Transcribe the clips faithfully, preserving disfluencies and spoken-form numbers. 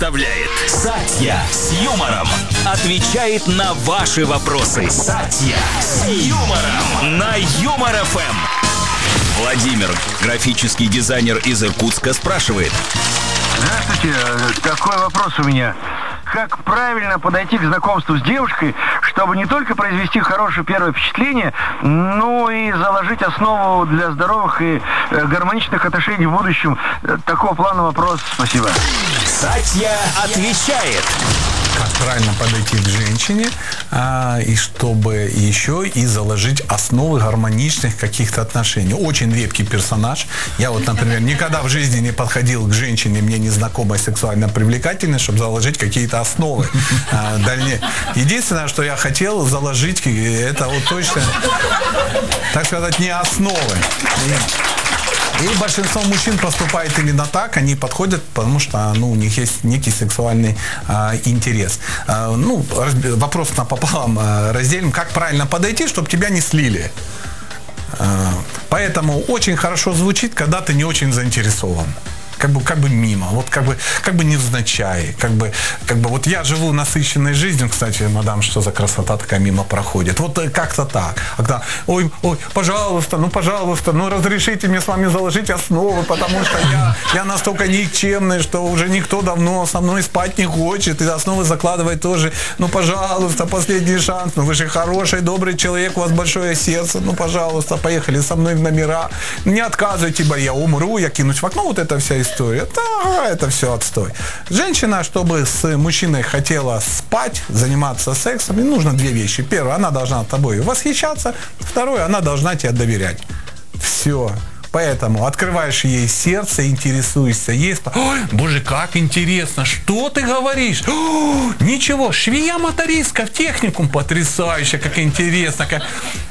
представляет Сатья с юмором. Отвечает на ваши вопросы. Сатья с юмором на Юмор эф эм. Владимир, графический дизайнер из Иркутска, спрашивает. Здравствуйте, такой вопрос у меня. Как правильно подойти к знакомству с девушкой, чтобы не только произвести хорошее первое впечатление, но и заложить основу для здоровых и гармоничных отношений в будущем? Такого плана вопрос. Спасибо. Сатья отвечает. Как правильно подойти к женщине, а, и чтобы еще и заложить основы гармоничных каких-то отношений. Очень редкий персонаж. Я вот, например, никогда в жизни не подходил к женщине, мне незнакомой, сексуально привлекательной, чтобы заложить какие-то основы а, дальнее. Единственное, что я хотел заложить, это вот точно, так сказать, не основы. И большинство мужчин поступает именно так, они подходят, потому что ну, у них есть некий сексуальный а, интерес. А, ну, вопрос напополам а, разделим, как правильно подойти, чтобы тебя не слили. А, поэтому очень хорошо звучит, когда ты не очень заинтересован. Как бы, как бы мимо, вот как бы, как бы невзначай, как бы, как бы, вот я живу насыщенной жизнью, кстати, мадам, что за красота такая мимо проходит, вот как-то так, когда, ой, ой, пожалуйста, ну, пожалуйста, ну, разрешите мне с вами заложить основы, потому что я, я настолько никчемный, что уже никто давно со мной спать не хочет, и основы закладывать тоже, ну, пожалуйста, последний шанс, ну, вы же хороший, добрый человек, у вас большое сердце, ну, пожалуйста, поехали со мной в номера, не отказывайте, ибо я умру, я кинусь в окно, вот это вся история. История. Да, это все отстой. Женщина, чтобы с мужчиной хотела спать, заниматься сексом, ей нужно две вещи. Первое, она должна тобой восхищаться. Второе, она должна тебе доверять. Все. Поэтому открываешь ей сердце, интересуешься ей. Ой, боже, как интересно, что ты говоришь? О, ничего, швея-мотористка в техникум, потрясающе, как интересно. Как...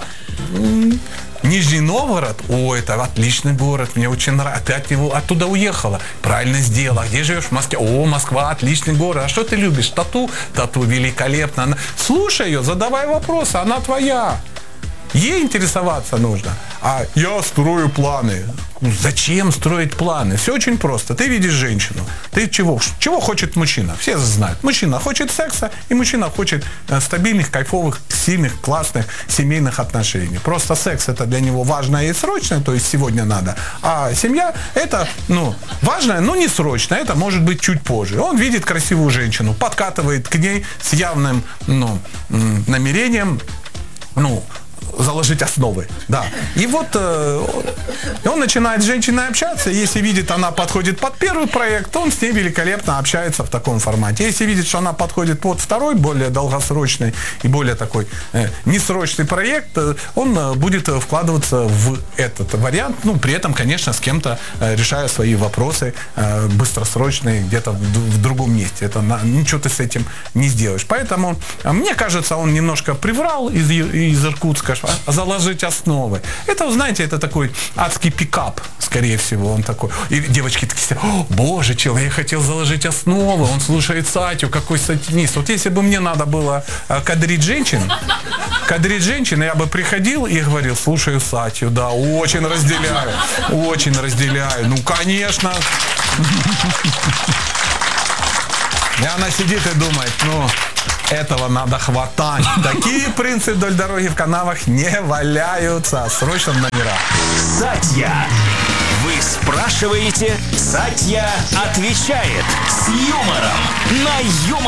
Нижний Новгород, о, это отличный город, мне очень нравится, ты от него оттуда уехала, правильно сделала, где живешь? В Москве, о, Москва, отличный город, а что ты любишь? Тату? Тату великолепно, она... слушай ее, задавай вопросы, она твоя, ей интересоваться нужно, а я строю планы. Зачем строить планы? Все очень просто. Ты видишь женщину. Ты чего? Чего хочет мужчина? Все знают. Мужчина хочет секса, и мужчина хочет стабильных, кайфовых, сильных, классных семейных отношений. Просто секс это для него важное и срочное, то есть сегодня надо. А семья это, ну, важное, но не срочное. Это может быть чуть позже. Он видит красивую женщину, подкатывает к ней с явным, ну, намерением, ну, заложить основы, да. И вот э, он начинает с женщиной общаться, если видит, она подходит под первый проект, он с ней великолепно общается в таком формате. Если видит, что она подходит под второй, более долгосрочный и более такой э, несрочный проект, э, он э, будет вкладываться в этот вариант, ну, при этом, конечно, с кем-то э, решая свои вопросы э, быстросрочные где-то в, в другом месте. Это на, ничего ты с этим не сделаешь. Поэтому, э, мне кажется, он немножко приврал из, из Иркутска, заложить основы. Это, знаете, это такой адский пикап, скорее всего, он такой. И девочки такие, о, боже, человек хотел заложить основы, он слушает Сатью, какой сатинист. Вот если бы мне надо было кадрить женщин, кадрить женщин, я бы приходил и говорил, слушаю Сатью, да, очень разделяю, очень разделяю. Ну, конечно. И она сидит и думает, ну, этого надо хватать. Такие принцы вдоль дороги в канавах не валяются. Срочно в номера. Сатья. Вы спрашиваете, Сатья отвечает с юмором на Юмор.